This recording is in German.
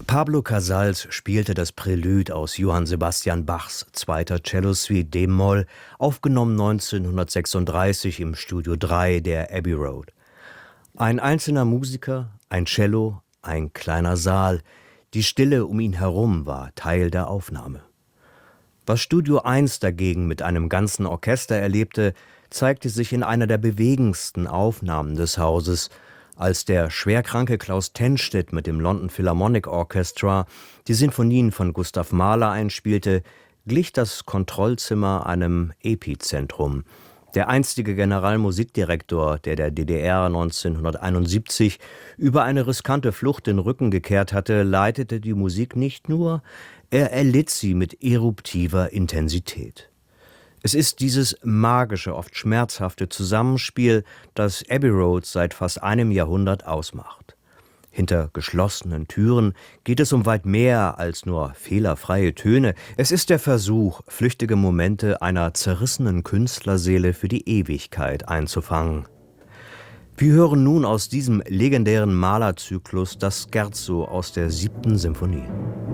Pablo Casals spielte das Prälude aus Johann Sebastian Bachs zweiter Cellosuite d-Moll, aufgenommen 1936 im Studio 3 der Abbey Road. Ein einzelner Musiker, ein Cello, ein kleiner Saal, die Stille um ihn herum war Teil der Aufnahme. Was Studio 1 dagegen mit einem ganzen Orchester erlebte, zeigte sich in einer der bewegendsten Aufnahmen des Hauses, als der schwerkranke Klaus Tennstedt mit dem London Philharmonic Orchestra die Sinfonien von Gustav Mahler einspielte, glich das Kontrollzimmer einem Epizentrum. Der einstige Generalmusikdirektor, der DDR 1971 über eine riskante Flucht den Rücken gekehrt hatte, leitete die Musik nicht nur, er erlitt sie mit eruptiver Intensität. Es ist dieses magische, oft schmerzhafte Zusammenspiel, das Abbey Road seit fast einem Jahrhundert ausmacht. Hinter geschlossenen Türen geht es um weit mehr als nur fehlerfreie Töne. Es ist der Versuch, flüchtige Momente einer zerrissenen Künstlerseele für die Ewigkeit einzufangen. Wir hören nun aus diesem legendären Mahler-Zyklus das Scherzo aus der 7. Symphonie.